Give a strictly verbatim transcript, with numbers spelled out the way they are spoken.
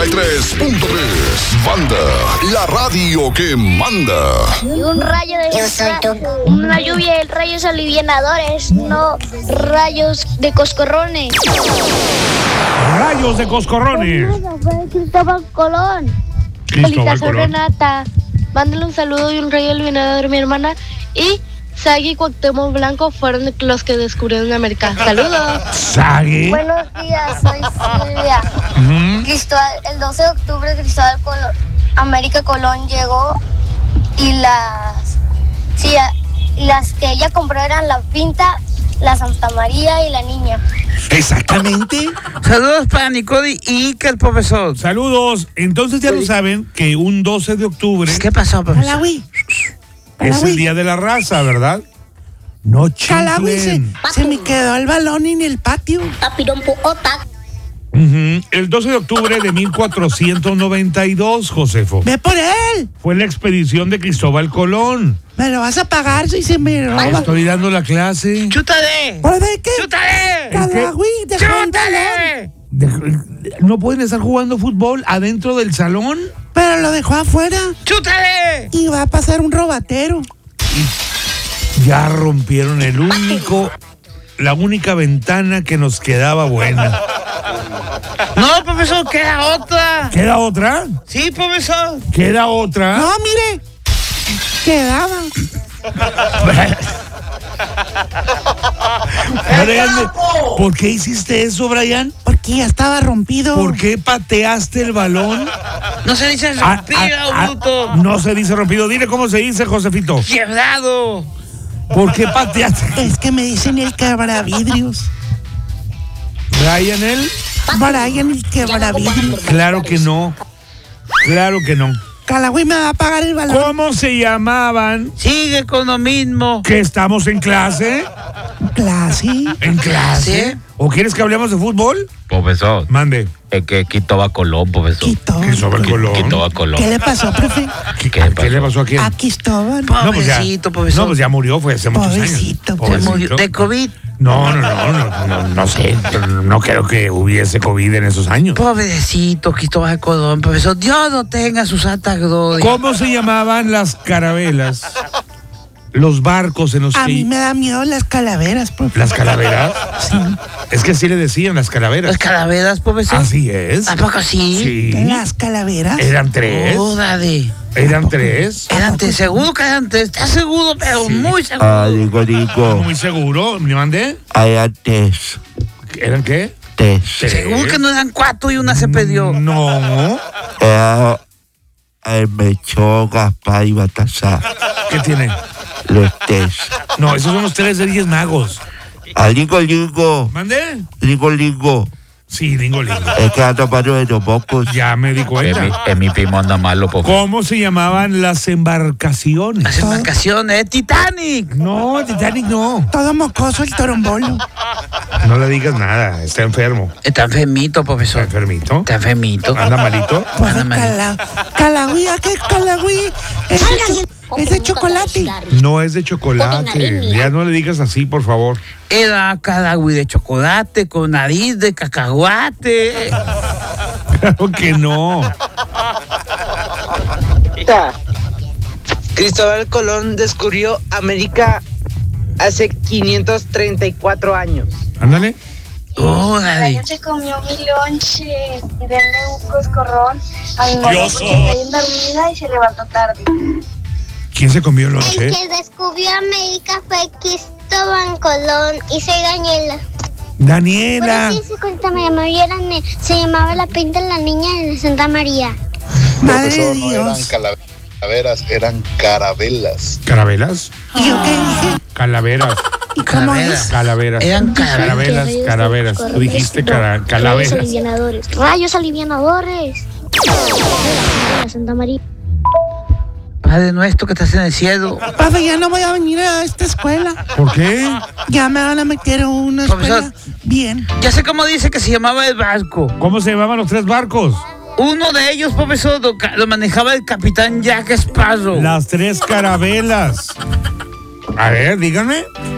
noventa y tres punto tres. Banda, la radio que manda. Y un rayo de... Yo soy tú. Una lluvia de rayos alivianadores, no rayos de coscorrones. Rayos de coscorrones. Fue Cristóbal Colón. Cristóbal Hola, soy Colón. Renata. Mándale un saludo y un rayo alivianador a mi hermana. Y Sagi y Cuauhtémoc Blanco fueron los que descubrieron América. Saludos. Sagi. Buenos días, soy Silvia. Ujú. Cristóbal, el doce de octubre Cristóbal Colón, América Colón llegó y las sí, a- y las que ella compró eran la Pinta, la Santa María y la Niña. Exactamente. Saludos para Nicole y Iker, profesor. Saludos. Entonces ya lo saben que un doce de octubre ¿Qué pasó, profesor? Calawi. es el Día de la Raza, ¿verdad? No Calawi, se, chiflen. se me quedó el balón en el patio. Ujú. El doce de octubre de mil cuatrocientos noventa y dos, Josefo, Ve por él. fue la expedición de Cristóbal Colón. Me lo vas a pagar si se me roba. Estoy dando la clase. ¡Chútale! ¿Por de qué? ¡Chútale! Calawi, dejó el balón. ¡Chútale! De- ¿No pueden estar jugando fútbol adentro del salón? Pero lo dejó afuera. ¡Chútale! Y va a pasar un robatero. Ya rompieron el único, la única ventana que nos quedaba buena. No, profesor, queda otra. ¿Queda otra? Sí, profesor. ¿Queda otra? No, mire. Quedaba. Brian, ¿por qué hiciste eso, Brian? Porque ya estaba rompido. ¿Por qué pateaste el balón? No se dice Ah, rompido, ah, ah, bruto. no se dice rompido. Dile cómo se dice, Josefito. Quebrado. ¿Por qué pateaste? Es que me dicen el quebravidrios. Brian, él. Brian, el quebravidrios. Claro que no. Claro que no. Calawi me va a pagar el balón. ¿Cómo se llamaban? Sigue con lo mismo. ¿Que estamos en clase? Clase. ¿En clase? ¿Sí? ¿O quieres que hablemos de fútbol? Profesor, Mande. es que Cristóbal Colón, profesor. Quito. Cristóbal Colón. Cristóbal Colón. ¿Qué le pasó, profe? ¿Qué, ¿Qué qué le pasó a quién? A Cristóbal. No, pues ya. Pobrecito, profesor. No, pues ya murió, fue hace muchos Pobrecito, años. se Se murió de COVID. No, no, no, no, no, no sé. No creo que hubiese COVID en esos años. Pobrecito Cristóbal Colón, profesor. Dios no tenga su santa gloria. ¿Cómo se llamaban las carabelas? Los barcos en los A que... mí me da miedo las calaveras, profe. ¿Las calaveras? Sí. Es que así le decían, las calaveras. Las calaveras, profesor. Así es. ¿A poco sí? Sí. Las calaveras. Eran tres. Órale. Eran tres. Eran tres, seguro que eran tres. ¿Estás seguro? Pero Sí. muy seguro. Ah, digo, digo, Muy seguro. ¿Me mandé? hay antes, ¿Eran qué? tes. Seguro que no eran cuatro y una se perdió. No. Era el Melchor, Gaspar y Baltasar, ¿Qué tiene? los tes. No, esos son los tres de Reyes Magos. Ah, digo, digo, ¿Mandé? digo, digo, Sí, Lingo Lingo. es que ando tomando de los mocos. Ya me di Es mi, cuenta. es mi primo anda malo, profesor. ¿Cómo se llamaban las embarcaciones? Las embarcaciones. ¡Titanic! No, Titanic no. Todo mocoso el torombolo. No le digas nada, está enfermo. Está enfermito, ¿Está profesor. enfermito? Está enfermito. ¿Anda malito? Pues Anda mal. cala, Calawi, ¿a qué Calawi? Es de, cho- es de chocolate. No es de chocolate. Ya no le digas así, por favor. Era carahui de chocolate con nariz de cacahuate. Claro que no. Cristóbal Colón descubrió América hace quinientos treinta y cuatro años. Ándale. Órale. Se comió mi lonche y denle un coscorrón a mi mamá porque está bien dormida y se levantó tarde. ¿Quién se comió el lonche? El que descubrió América fue Cristóbal Colón y soy Daniela. Daniela. Por eso se cuenta, me llamaba, yo era ne- se llamaba la Pinta la Niña de Santa María. Madre de Profesor, no eran Dios. calaveras, eran carabelas. ¿Carabelas? ¿Y yo qué dije? Calaveras. ¿Y cómo es? Calaveras. Eran carabelas. Carabelas, calaveras. Tú dijiste cara- Rayos calaveras. alivianadores. Rayos alivianadores. De Santa María. Padre nuestro que estás en el cielo. Profe, ya no voy a venir a esta escuela. ¿Por qué? Ya me van a meter a una escuela. Profesor. Bien. Ya sé cómo dice que se llamaba el barco. ¿Cómo se llamaban los tres barcos? Uno de ellos, profesor, lo, ca- lo manejaba el capitán Jack Sparrow. Las tres carabelas. A ver, díganme.